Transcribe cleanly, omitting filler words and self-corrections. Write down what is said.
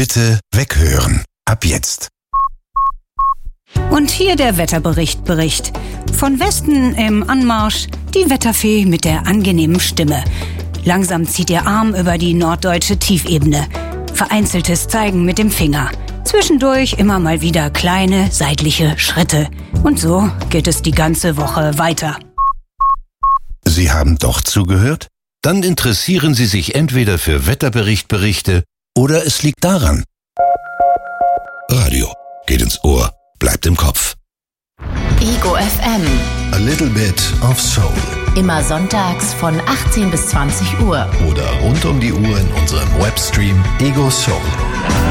Bitte weghören. Ab jetzt. Und hier der Wetterbericht. Von Westen im Anmarsch die Wetterfee mit der angenehmen Stimme. Langsam zieht ihr Arm über die norddeutsche Tiefebene. Vereinzeltes Zeigen mit dem Finger. Zwischendurch immer mal wieder kleine seitliche Schritte. Und so geht es die ganze Woche weiter. Sie haben doch zugehört? Dann interessieren Sie sich entweder für Wetterberichte oder es liegt daran. Radio geht ins Ohr, bleibt im Kopf. Ego FM. A little bit of soul. Immer sonntags von 18 bis 20 Uhr. Oder rund um die Uhr in unserem Webstream Ego Soul.